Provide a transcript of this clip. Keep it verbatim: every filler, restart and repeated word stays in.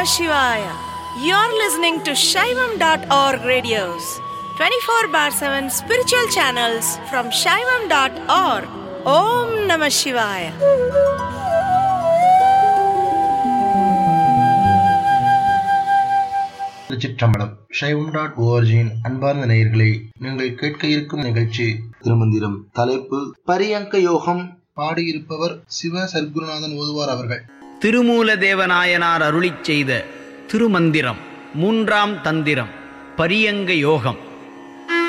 Shivaya. You're listening to Shaivam dot org radios, twenty-four bar seven spiritual channels from Shaivam dot org. Om Namah Shivaya. திருச்சிற்றம்பலம். சைவம் dot ஓஆர்ஜியின் அன்பார்ந்த நேயர்களே, நீங்கள் கேட்க இருக்கும் நிகழ்ச்சி திருமந்திரம். தலைப்பு பரியங்க யோகம். பாடியிருப்பவர் சிவ சர்க்குருநாதன் ஓதுவார் அவர்கள். திருமூல தேவநாயனார் அருளிச் செய்த திருமந்திரம் மூன்றாம் தந்திரம் பரியங்க யோகம்.